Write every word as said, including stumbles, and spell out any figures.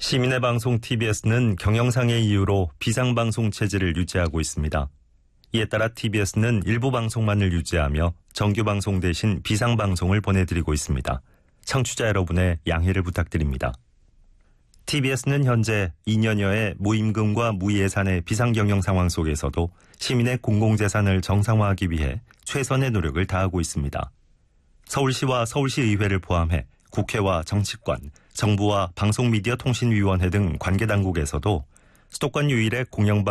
시민의 방송 티비에스는 경영상의 이유로 비상방송 체제를 유지하고 있습니다. 이에 따라 티비에스는 일부 방송만을 유지하며 정규방송 대신 비상방송을 보내드리고 있습니다. 청취자 여러분의 양해를 부탁드립니다. 티비에스는 현재 이 년여의 무임금과 무예산의 비상경영 상황 속에서도 시민의 공공재산을 정상화하기 위해 최선의 노력을 다하고 있습니다. 서울시와 서울시의회를 포함해 국회와 정치권, 정부와 방송미디어통신위원회 등 관계당국에서도 수도권 유일의 공영방송